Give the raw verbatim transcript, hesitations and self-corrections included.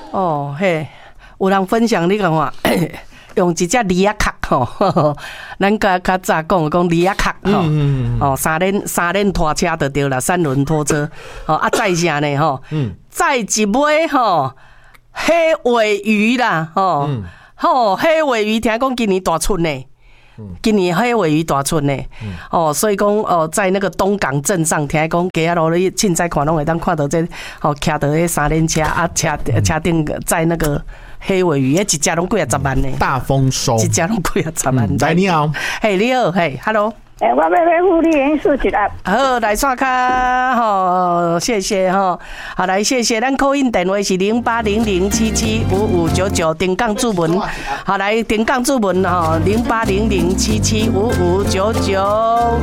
哦嘿，有人分享你讲话。用一只梨仔壳吼，咱较较早讲讲梨仔壳吼，哦三轮三轮拖车就对啦，三轮拖车，哦啊载啥呢吼？载一尾吼黑尾鱼啦，吼吼黑尾鱼，听讲今年大春呢。今年黑尾鱼大春呢，哦，所以讲哦，在那个东港镇上，听讲街仔路你凊彩看拢会当看到这，哦，骑到迄三轮车啊，车车顶载那个黑尾鱼，迄一只拢几啊十万呢。 大丰收， 一只拢几啊十万。 来，你好， 嘿，你好，嘿 ，Hello。 诶、欸，我要要付你元素一盒。 好，来刷卡吼，谢谢吼。好，来谢谢，咱call in电话是零八零零七七五五九九，顶港注文。好，来顶港注文吼，零八零零七七五五九九。